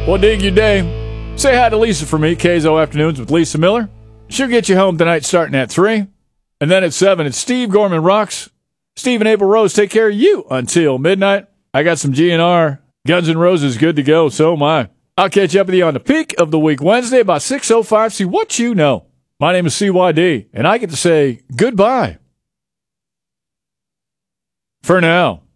Well, dig your day. Say hi to Lisa for me, KZO Afternoons with Lisa Miller. She'll get you home tonight starting at 3. And then at 7, it's Steve Gorman Rocks. Steve and April Rose take care of you until midnight. I got some GNR, Guns N' Roses good to go, so am I. I'll catch up with you on the peak of the week Wednesday about 6:05. See what you know. My name is CYD, and I get to say goodbye. For now.